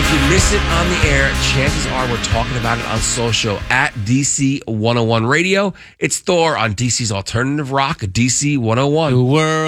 if you miss it on the air, chances are we're talking about it on social at DC 101 Radio. It's Thor on DC's Alternative Rock, DC 101. The world